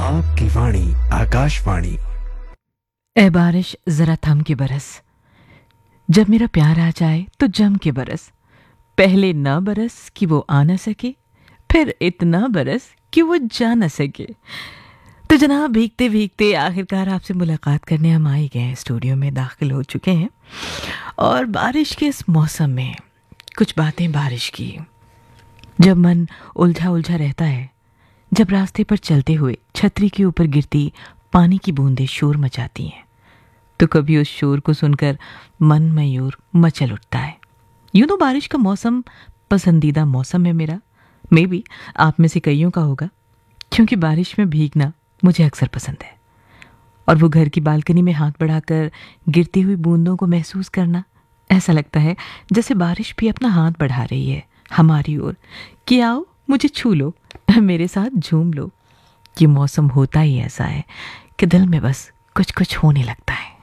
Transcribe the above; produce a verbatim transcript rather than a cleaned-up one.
आपकी वाणी आकाशवाणी। ए बारिश जरा थम के बरस, जब मेरा प्यार आ जाए तो जम के बरस। पहले ना बरस कि वो आ न सके, फिर इतना बरस कि वो जा न सके। तो जनाब, भीगते भीगते आखिरकार आपसे मुलाकात करने हम आ ही गए हैं, स्टूडियो में दाखिल हो चुके हैं। और बारिश के इस मौसम में कुछ बातें बारिश की, जब मन उलझा उलझा रहता है, जब रास्ते पर चलते हुए छतरी के ऊपर गिरती पानी की बूंदें शोर मचाती हैं, तो कभी उस शोर को सुनकर मन मयूर मचल उठता है। यूं तो बारिश का मौसम पसंदीदा मौसम है मेरा, मे बी आप में से कईयों का होगा, क्योंकि बारिश में भीगना मुझे अक्सर पसंद है। और वो घर की बालकनी में हाथ बढ़ाकर गिरती हुई बूंदों को महसूस करना, ऐसा लगता है जैसे बारिश भी अपना हाथ बढ़ा रही है हमारी ओर कि आओ मुझे छू लो, मेरे साथ झूम लो। ये मौसम होता ही ऐसा है कि दिल में बस कुछ कुछ होने लगता है।